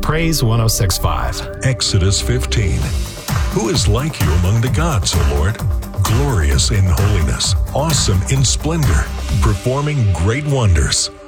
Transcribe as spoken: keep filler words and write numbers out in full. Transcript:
Praise one oh six point five. Exodus fifteen. Who is like you among the gods, O Lord? Glorious in holiness, awesome in splendor, performing great wonders.